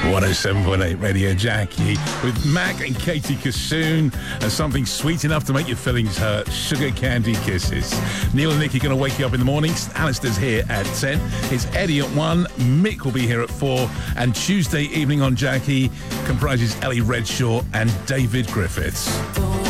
107.8 Radio Jackie with Mac and Katie Kassoon and something sweet enough to make your feelings hurt. Sugar Candy Kisses. Neil and Nikki are going to wake you up in the morning. Alistair's here at 10. It's Eddie at 1. Mick will be here at 4. And Tuesday evening on Jackie comprises Ellie Redshaw and David Griffiths.